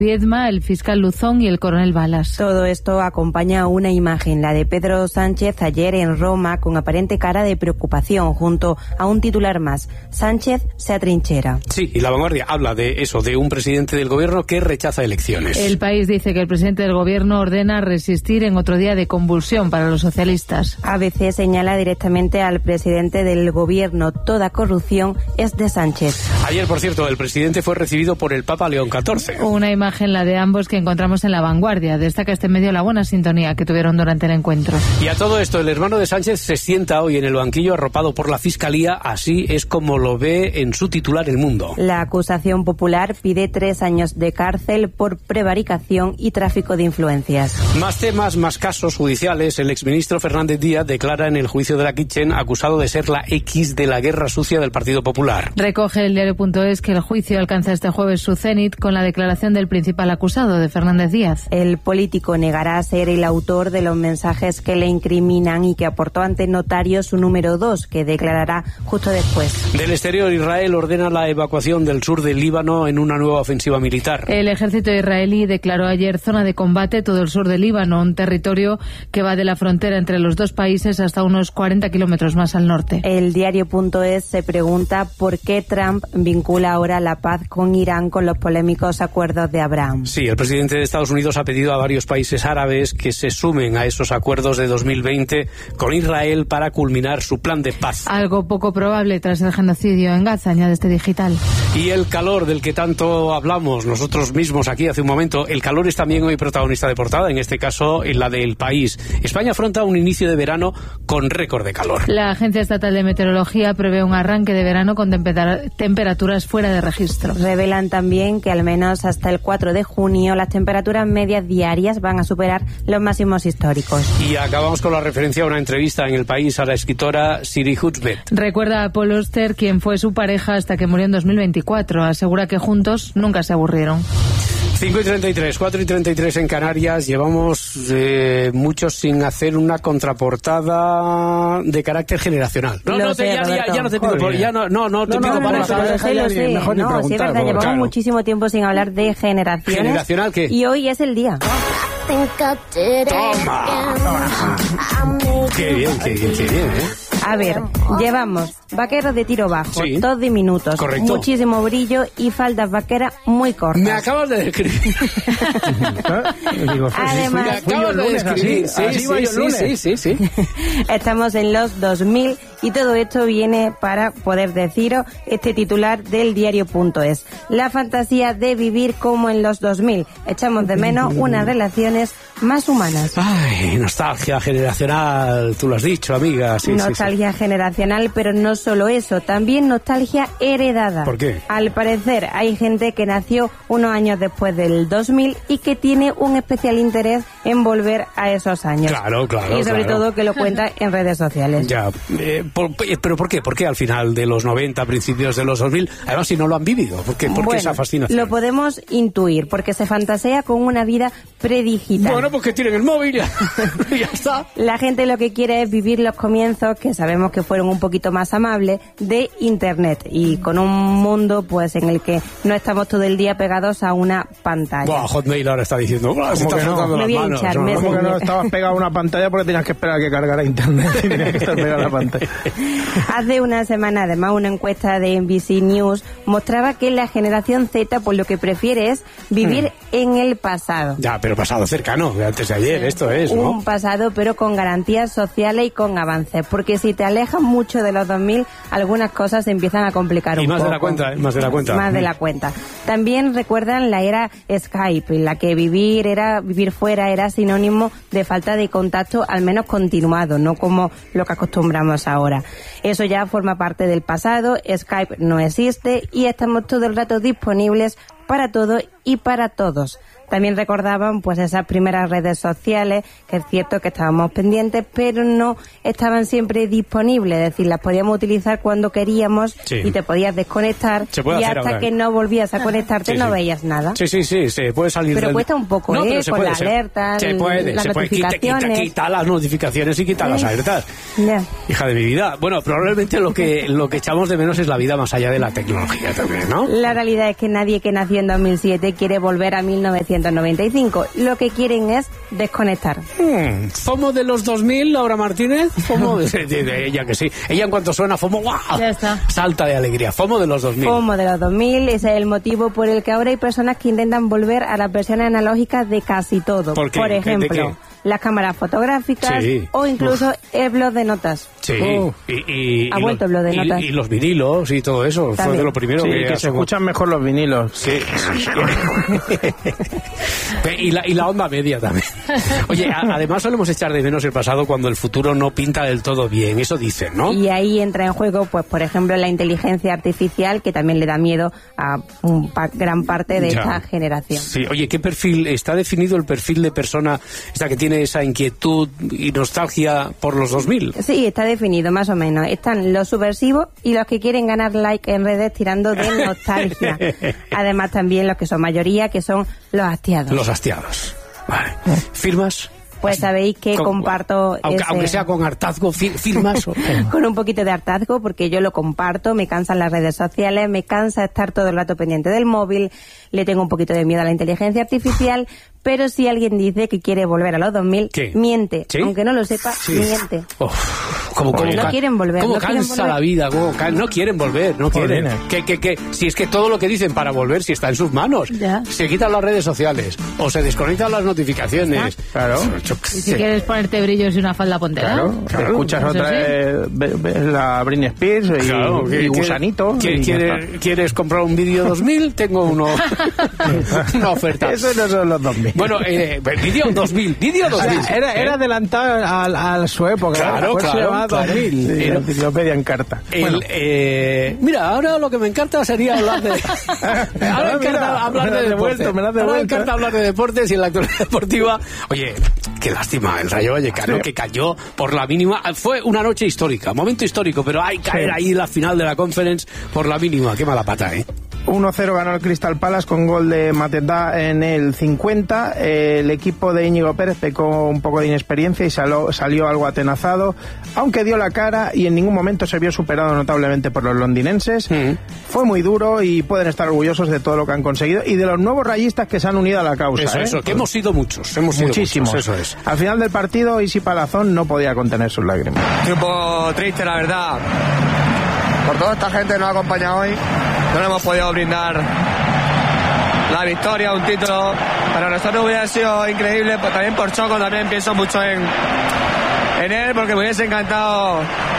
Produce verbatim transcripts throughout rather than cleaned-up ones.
Viedma, el fiscal Luzón y el coronel Balas. Todo esto acompaña a una imagen, la de Pedro Sánchez ayer en Roma, con aparente cara de preocupación, junto a un titular más. Sánchez se atrinchera. Sí, y La Vanguardia habla de eso, de un presidente del gobierno que rechaza elecciones. El País dice que el presidente del gobierno ordena resistir en otro día de convulsión para los socialistas. A B C señala directamente al presidente del gobierno: toda corrupción es de Sánchez. Ayer, por cierto, el presidente fue recibido por el Papa León catorce. Una imagen la de ambos que encontramos en La Vanguardia. Destaca este medio la buena sintonía que tuvieron durante el encuentro. Y a todo esto, el hermano de Sánchez se sienta hoy en el banquillo arropado por la Fiscalía. Así es como lo ve en su titular El Mundo. La acusación popular pide tres años de cárcel por prevaricación y tráfico de influencias. Más temas, más casos judiciales. El exministro Fernández Díaz declara en el juicio de la Kitchen acusado de ser la X de la guerra sucia del Partido Popular. Recoge el diario.es que el juicio alcanza este jueves su cenit con la declaración del principal acusado, de Fernández Díaz. El político negará ser el autor de los mensajes que le incriminan y que aportó ante notario su número dos, que declarará justo después. Del exterior, Israel ordena la evacuación del sur del Líbano en una nueva ofensiva militar. El ejército israelí declaró ayer zona de combate todo el sur del Líbano, un territorio que va de la frontera entre los dos países hasta unos cuarenta kilómetros más al norte. El diario.es se pregunta por qué Trump vincula ahora la paz con Irán con los polémicos acuerdos de Abraham. Sí, el presidente de Estados Unidos ha pedido a varios países árabes que se sumen a esos acuerdos de dos mil veinte con Israel para culminar su plan de paz. Algo poco probable tras el genocidio en Gaza, añade este digital. Y el calor del que tanto hablamos nosotros mismos aquí hace un momento, el calor es también hoy protagonista de portada, en este caso en la del País. España afronta un inicio de verano con récord de calor. La Agencia Estatal de Meteorología prevé un arranque de verano con temper- temperaturas fuera de registro. Revelan también que al menos hasta el cuatro de junio las temperaturas medias diarias van a superar los máximos históricos. Y acabamos con la referencia a una entrevista en El País a la escritora Siri Hutbet. Recuerda a Paul Auster, quien fue su pareja hasta que murió en dos mil veinticuatro. Asegura que juntos nunca se aburrieron. cinco y treinta y tres, cuatro y treinta y tres en Canarias. Llevamos eh, muchos sin hacer una contraportada de carácter generacional. No, Lo no, sé, te, ya, ya, ya no te pido, por, ya no, no, no te No, pido no, para no, eso. no, Lo sé, lo sé. Mejor ni No, sí, es preguntar, verdad, llevamos claro. muchísimo tiempo sin hablar de generaciones. ¿Generacional qué? Y hoy es el día. Toma. Qué bien, qué bien, qué bien, ¿eh? A ver, llevamos vaqueros de tiro bajo, Sí. dos diminutos, Correcto. muchísimo brillo y faldas vaqueras muy cortas. Me acabas de describir. Digo, pues, Además- fui- Me fui yo acabas el de lunes describir. así, así Sí, iba sí, yo el sí, lunes. sí, sí, sí. Estamos en los dos mil y todo esto viene para poder deciros este titular del diario.es. La fantasía de vivir como en los dos mil. Echamos de menos unas relaciones más humanas. Ay, nostalgia generacional, tú lo has dicho, amiga. Sí, sí, sí. Nostalgia generacional, pero no solo eso, también nostalgia heredada. ¿Por qué? Al parecer hay gente que nació unos años después del dos mil y que tiene un especial interés en volver a esos años. Claro, claro, Y sobre claro. todo que lo cuenta en redes sociales. Ya, eh, por- pero ¿por qué? ¿Por qué al final de los noventa, principios de los dos mil? Además, si no lo han vivido, ¿por qué, por qué Bueno, esa fascinación? lo podemos intuir, porque se fantasea con una vida predigital. Bueno, pues que tienen el móvil, ya, ya está. La gente lo que quiere es vivir los comienzos, que sabemos que fueron un poquito más amables, de Internet y con un mundo pues en el que no estamos todo el día pegados a una pantalla. Buah, Hotmail ahora está diciendo, "Buah, se ¿Cómo está que no? frotando Me las voy a manos". hinchar, ¿no? me ¿Cómo que no Señor. estabas pegado a una pantalla porque tenías que esperar a que cargara internet y tenías que estar pegado a la pantalla? Hace una semana, además, una encuesta de N B C News mostraba que la generación Z, pues lo que prefiere es vivir en el pasado. Ya, pero pasado cercano, de antes de ayer, esto es, ¿no? Un pasado, pero con garantías sociales y con avances. Porque si te alejas mucho de los dos mil, algunas cosas se empiezan a complicar Y un más poco. de la cuenta, ¿eh? Más de la cuenta. Más de la cuenta. También recuerdan la era Skype, en la que vivir era vivir fuera era sinónimo de falta de contacto, al menos continuado, no como lo que acostumbramos ahora. Eso ya forma parte del pasado, Skype no existe y estamos todo el rato disponibles para todo y para todos. También recordaban pues esas primeras redes sociales, que es cierto que estábamos pendientes, pero no estaban siempre disponibles, es decir, las podíamos utilizar cuando queríamos Sí. y te podías desconectar Se puede y hacer hasta ahora. que no volvías a conectarte Sí, no sí. veías nada. Sí, sí, sí, se puede salir Pero del- cuesta un poco, No, ¿eh? pero se Con puede, la se- alerta, se puede, las se puede. Quita, quita, notificaciones. quita las notificaciones y quita las Sí. alertas. Ya. Hija de mi vida. Bueno, probablemente lo que lo que echamos de menos es la vida más allá de la tecnología también, ¿no? La realidad es que nadie que nació en dos mil siete, quiere volver a mil novecientos noventa y cinco. Lo que quieren es desconectar. Hmm. ¿FOMO de los dos mil, Laura Martínez? FOMO de, de, de ella que sí. Ella en cuanto suena FOMO, ¡guau! Ya está. Salta de alegría. FOMO de los dos mil. FOMO de los dos mil, ese es el motivo por el que ahora hay personas que intentan volver a las versiones analógicas de casi todo. ¿Por qué? Por ejemplo, ¿De qué? las cámaras fotográficas, sí. o incluso Uf. el blog de notas. Sí, uh. y, y, ha y vuelto los, el blog de notas. Y, y los vinilos y todo eso, También. fue de lo primero sí, que... que se escuchan mejor los vinilos. Sí. y, la, y la onda media también. Oye, a, además solemos echar de menos el pasado cuando el futuro no pinta del todo bien, eso dicen, ¿no? Y ahí entra en juego, pues por ejemplo, la inteligencia artificial, que también le da miedo a un pa gran parte de ya. esta generación. Sí, oye, ¿qué perfil, está definido el perfil de persona esta que tiene esa inquietud y nostalgia por los dos mil? Sí, está definido más o menos. Están los subversivos y los que quieren ganar like en redes tirando de nostalgia. Además también los que son mayoría, que son los hastiados. Los hastiados. Vale. ¿Firmas? Pues sabéis que con, comparto... Aunque, ese, aunque sea con hartazgo, firmas. O... con un poquito de hartazgo, porque yo lo comparto, me cansan las redes sociales, me cansa estar todo el rato pendiente del móvil, le tengo un poquito de miedo a la inteligencia artificial, pero si alguien dice que quiere volver a los dos mil, ¿Qué? miente. ¿Sí? Aunque no lo sepa, sí. miente. Uf, como, como no quieren volver. ¿Cómo no cansa quieren volver? la vida? ¿Cómo can... No quieren volver, no quieren. Que, que, que, si es que todo lo que dicen para volver, si está en sus manos. Ya. Se quitan las redes sociales o se desconectan las notificaciones. ¿Ah? Claro. Yo, y si quieres ponerte brillos y una falda pontera. Claro, claro. Escuchas Eso otra sí. vez, ves, ves la Britney Spears y, claro, y, y Gusanito. ¿Quiere, y quiere, ¿Quieres comprar un vídeo dos mil? Tengo uno, una oferta. Eso no son los dos mil. Bueno, eh, vídeo dos mil, vídeo dos mil. O sea, era, era adelantado a, a su época. Claro, pues claro, se llama claro. dos mil. Sí, Era, enciclopedia en carta. El, bueno. eh, mira, ahora lo que me encanta sería hablar de... ahora me encanta mira, hablar me de lo has deportes. devuelto, me lo has Ahora me devuelto. encanta hablar de deportes y en la actualidad deportiva... Oye, qué lástima, el Rayo Vallecano sí. que cayó por la mínima. Fue una noche histórica, momento histórico, pero hay caer sí. ahí la final de la Conference por la mínima. Qué mala pata, ¿eh? uno cero ganó el Crystal Palace con gol de Mateta en el cincuenta. El equipo de Íñigo Pérez pecó un poco de inexperiencia y salió, salió algo atenazado, aunque dio la cara y en ningún momento se vio superado notablemente por los londinenses. Mm. Fue muy duro y pueden estar orgullosos de todo lo que han conseguido y de los nuevos rayistas que se han unido a la causa. Eso, ¿eh? eso, que hemos sido muchos, hemos sido muchísimos. Muchos, eso es. Al final del partido, Isi Palazón no podía contener sus lágrimas. Estoy un poco triste, la verdad, por toda esta gente que nos ha acompañado hoy. No le hemos podido brindar la victoria, un título. Para nosotros hubiera sido increíble, pues también por Choco, también pienso mucho en, en él, porque me hubiese encantado.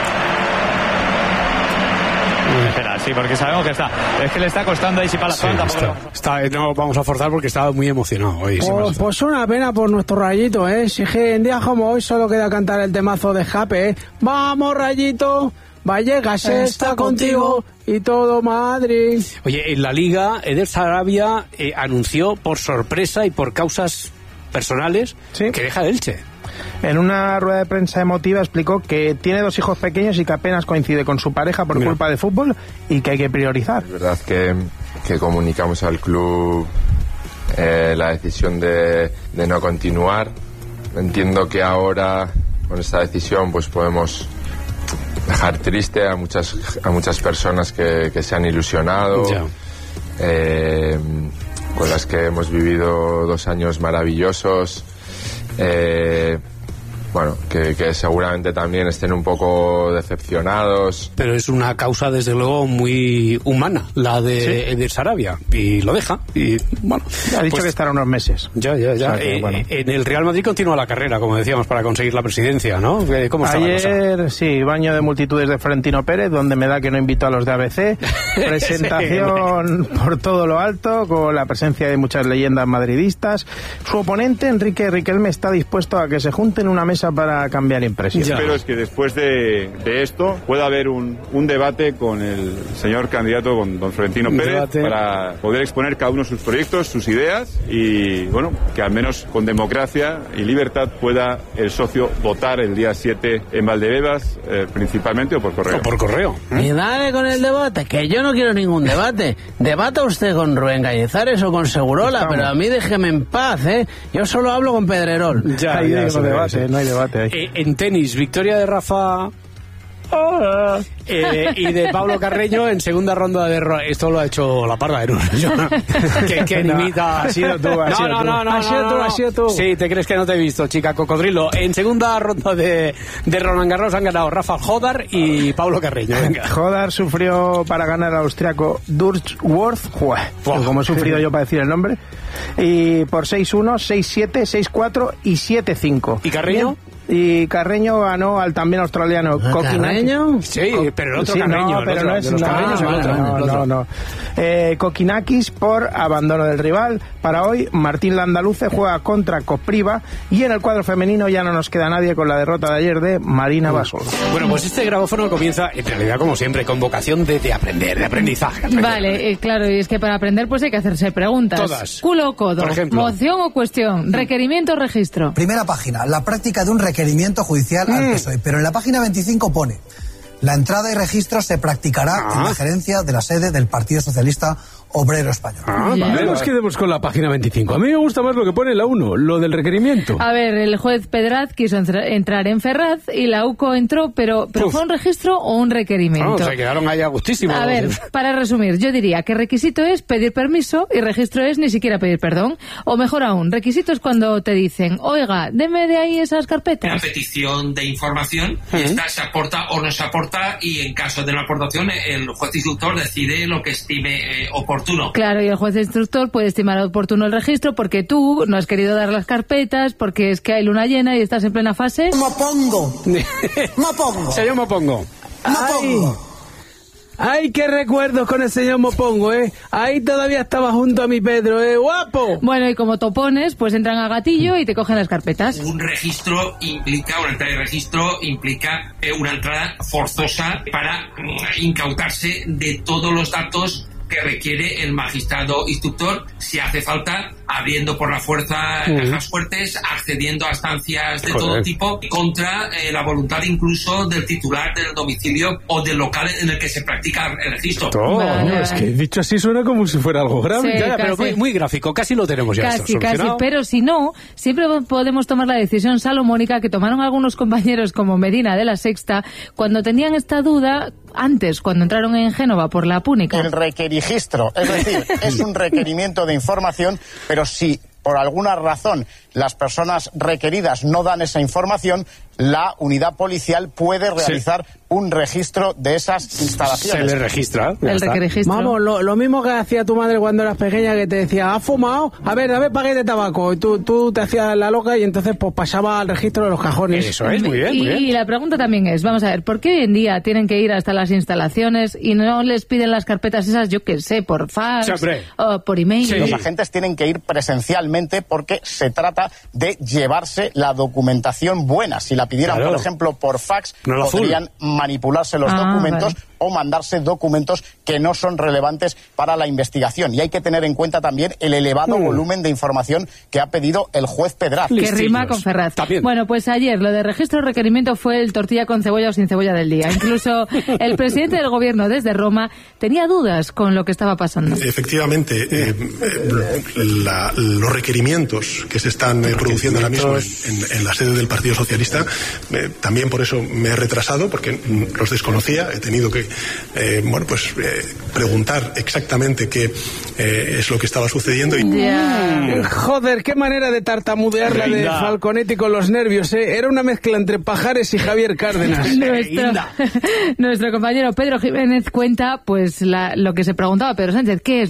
Espera, sí, porque sabemos que está. Es que le está costando ahí si para la sí, tampoco. Está, está, no vamos a forzar porque estaba muy emocionado hoy. Pues, pues una pena por nuestro Rayito, ¿eh? Si en días como hoy solo queda cantar el temazo de Jape, ¿eh? Vamos, Rayito. Vallecas está, está contigo, contigo y todo Madrid. Oye, en la Liga, Eder Sarabia eh, anunció por sorpresa y por causas personales ¿sí? que deja el Elche. En una rueda de prensa emotiva explicó que tiene dos hijos pequeños y que apenas coincide con su pareja por Mira. culpa de fútbol y que hay que priorizar. Es verdad que, que comunicamos al club eh, la decisión de, de no continuar. Entiendo que ahora con esta decisión pues podemos dejar triste a muchas a muchas personas que, que se han ilusionado, eh, con las que hemos vivido dos años maravillosos, eh, bueno, que, que seguramente también estén un poco decepcionados. Pero es una causa desde luego muy humana, la de ¿Sí? Eder Sarabia, y lo deja, y bueno. Ha dicho pues, que estará unos meses. Ya, ya, ya. O sea, que, eh, bueno. En el Real Madrid continúa la carrera, como decíamos, para conseguir la presidencia, ¿no? ¿Cómo está Ayer, la cosa? Sí, baño de multitudes de Florentino Pérez, donde me da que no invitó a los de A B C. Presentación sí, por todo lo alto, con la presencia de muchas leyendas madridistas. Su oponente, Enrique Riquelme, está dispuesto a que se junten en una mesa para cambiar impresiones. Espero es que después de, de esto pueda haber un, un debate con el señor candidato, con don Florentino un Pérez, debate. Para poder exponer cada uno sus proyectos, sus ideas y, bueno, que al menos con democracia y libertad pueda el socio votar el día siete en Valdebebas, eh, principalmente o por correo. O por correo. ¿eh? Y dale con el debate, que yo no quiero ningún debate. Debata usted con Rubén Gallezares o con Segurola, Estamos. Pero a mí déjeme en paz, ¿eh? Yo solo hablo con Pedrerol. Ya, ahí ya, no, debate, no hay debate ahí. Eh, en tenis, victoria de Rafa Eh, y de Pablo Carreño en segunda ronda de ro- esto lo ha hecho la parda de Nuno. que, que No, imita. has sido tú, has no, sido no, tú. no, no, Has sido no, tú, no. has sido tú. Sí, te crees que no te he visto, chica cocodrilo. En segunda ronda de, de Roland Garros han ganado Rafael Hodar y Pablo Carreño. Venga. Hodar sufrió para ganar al austriaco Durchworth, como he sufrido yo para decir el nombre, y por seis uno, seis siete, seis cuatro y siete cinco. ¿Y Carreño? Bien. Y Carreño ganó al también australiano Kokinakis. ¿Carreño? Sí, pero el otro Sí, Carreño. no, el pero otro, no es de los no, Carreños, el no, otro, no, el otro. no, no. Eh, Kokinakis por abandono del rival. Para hoy, Martín Landaluce juega contra Kopriva y en el cuadro femenino ya no nos queda nadie con la derrota de ayer de Marina Basol. Bueno, pues este grabófono comienza, en realidad, como siempre, con vocación de, de aprender, de aprendizaje. aprender. Vale, eh, claro, y es que para aprender pues hay que hacerse preguntas. Todas. Culo o codo, Por ejemplo. moción o cuestión, requerimiento o registro. Primera página, la práctica de un requerimiento judicial al P S O E. Pero en la página veinticinco pone: la entrada y registro se practicará Ah. en la gerencia de la sede del Partido Socialista Obrero Español. Ah, Ya. vale, No nos vale. quedemos con la página veinticinco. A mí me gusta más lo que pone la uno, lo del requerimiento. A ver, el juez Pedraz quiso entra- entrar en Ferraz y la U C O entró, pero, pero Uf. ¿fue un registro o un requerimiento? No, se quedaron ahí a gustísimo. A ver, para resumir, yo diría que requisito es pedir permiso y registro es ni siquiera pedir perdón. O mejor aún, requisito es cuando te dicen, oiga, deme de ahí esas Una carpetas. petición de información y esta se aporta o no se aporta, y en caso de no aportación el juez instructor decide lo que estime eh, oportuno. Claro, y el juez instructor puede estimar oportuno el registro porque tú no has querido dar las carpetas, porque es que hay luna llena y estás en plena fase. Mopongo. Mopongo. Señor Mopongo. ¡Ay! ¡Ay, qué recuerdos con el señor Mopongo, eh! Ahí todavía estaba junto a mi Pedro, eh, guapo. Bueno, y como topones, pues entran a gatillo y te cogen las carpetas. Un registro implica, una entrada de registro implica eh, una entrada forzosa para mm, incautarse de todos los datos que requiere el magistrado instructor, si hace falta, abriendo por la fuerza Mm. cajas fuertes, accediendo a estancias de Joder. todo tipo, contra eh, la voluntad incluso del titular del domicilio o del local en el que se practica el registro. Oh, Vale, es vale. que dicho así suena como si fuera algo grave. Sí. Ya, ya, pero casi. muy, muy gráfico, casi lo tenemos ya. esto Casi, casi, solucionado. pero si no, siempre podemos tomar la decisión salomónica que tomaron algunos compañeros como Medina de la Sexta cuando tenían esta duda antes, cuando entraron en Génova por la Púnica. El requerigistro, es decir, es un requerimiento de información, pero si por alguna razón las personas requeridas no dan esa información, la unidad policial puede realizar sí. un registro de esas instalaciones. Se le registra. El requerigistro. Vamos, lo, lo mismo que hacía tu madre cuando eras pequeña, que te decía, ¿has fumado? A ver, dame paquete de tabaco. Y tú, tú te hacías la loca y entonces pues pasaba al registro de los cajones. Eso es, muy bien, y, muy bien. y la pregunta también es, vamos a ver, ¿por qué hoy en día tienen que ir hasta las instalaciones y no les piden las carpetas esas, yo qué sé, por fax Siempre. o por email? Sí. Los agentes tienen que ir presencialmente porque se trata de llevarse la documentación buena. Si la pidieran, claro. por ejemplo, por fax, no podrían azul. manipularse los ah, documentos vale. o mandarse documentos que no son relevantes para la investigación. Y hay que tener en cuenta también el elevado mm. volumen de información que ha pedido el juez Pedraz. Que rima con Ferraz. También. Bueno, pues ayer lo de registro de requerimiento fue el tortilla con cebolla o sin cebolla del día. Incluso el presidente del gobierno desde Roma tenía dudas con lo que estaba pasando. Efectivamente, eh, la, los requerimientos que se están eh, produciendo ahora mismo en, en, en la sede del Partido Socialista, eh, también por eso me he retrasado, porque los desconocía, he tenido que eh, bueno, pues eh, preguntar exactamente qué eh, es lo que estaba sucediendo. Y... Yeah. Joder, qué manera de tartamudear la de Falconetti con los nervios, ¿eh? Era una mezcla entre Pajares y Javier Cárdenas. nuestro, nuestro compañero Pedro Jiménez cuenta pues la, lo que se preguntaba Pedro Sánchez, ¿qué es